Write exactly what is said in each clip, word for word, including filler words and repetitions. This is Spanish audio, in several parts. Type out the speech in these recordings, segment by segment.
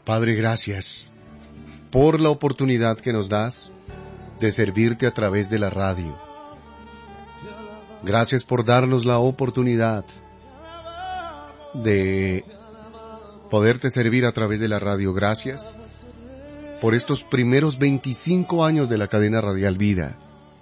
Padre, gracias por la oportunidad que nos das de servirte a través de la radio. Gracias por darnos la oportunidad de poderte servir a través de la radio. Gracias por estos primeros veinticinco años de la cadena radial Vida.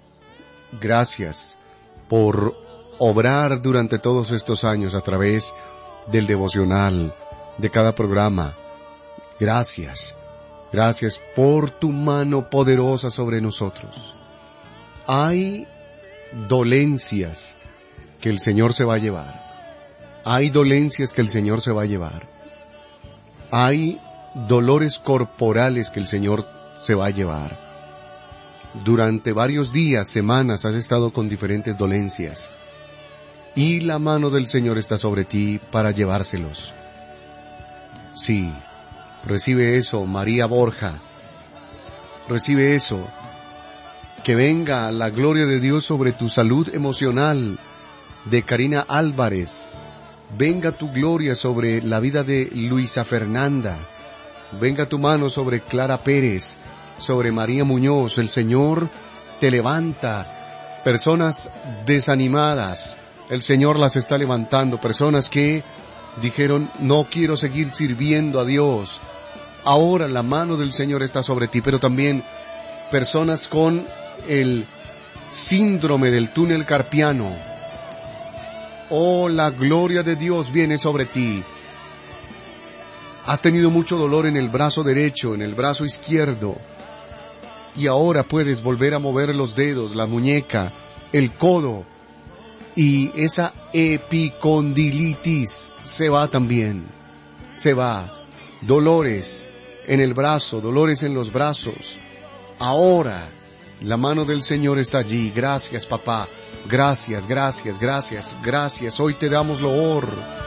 Gracias por obrar durante todos estos años a través del devocional, de cada programa. Gracias, gracias por tu mano poderosa sobre nosotros. Hay dolencias que el Señor se va a llevar. Hay dolencias que el Señor se va a llevar. Hay dolores corporales que el Señor se va a llevar. Durante varios días, semanas, has estado con diferentes dolencias. Y la mano del Señor está sobre ti para llevárselos. Sí, recibe eso, María Borja. Recibe eso. Que venga la gloria de Dios sobre tu salud emocional, de Karina Álvarez. Venga tu gloria sobre la vida de Luisa Fernanda. Venga tu mano sobre Clara Pérez, sobre María Muñoz. El Señor te levanta. Personas desanimadas, el Señor las está levantando. Personas que dijeron, no quiero seguir sirviendo a Dios. Ahora la mano del Señor está sobre ti, pero también personas con el síndrome del túnel carpiano. Oh, la gloria de Dios viene sobre ti. Has tenido mucho dolor en el brazo derecho, en el brazo izquierdo, y ahora puedes volver a mover los dedos, la muñeca, el codo, y esa epicondilitis se va también, se va. Dolores en el brazo, dolores en los brazos. Ahora la mano del Señor está allí. Gracias, papá. Gracias, gracias, gracias, gracias. Hoy te damos loor.